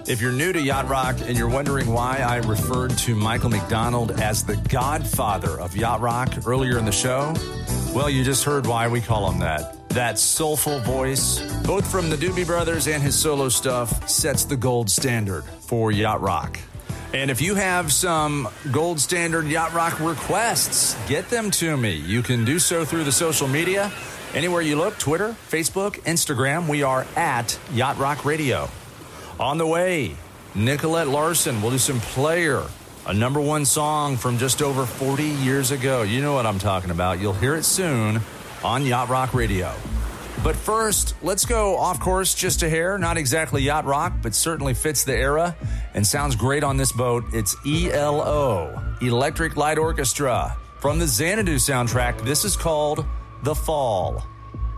If you're new to Yacht Rock and you're wondering why I referred to Michael McDonald as the godfather of Yacht Rock earlier in the show, well, you just heard why we call him that. That soulful voice, both from the Doobie Brothers and his solo stuff, sets the gold standard for Yacht Rock. And if you have some gold standard Yacht Rock requests, get them to me. You can do so through the social media. Anywhere you look, Twitter, Facebook, Instagram, we are at Yacht Rock Radio. On the way, Nicolette Larson will do some Player, a number one song from just over 40 years ago. You know what I'm talking about. You'll hear it soon on Yacht Rock Radio. But first, let's go off course just a hair. Not exactly Yacht Rock, but certainly fits the era and sounds great on this boat. It's ELO, Electric Light Orchestra. From the Xanadu soundtrack, this is called The Fall.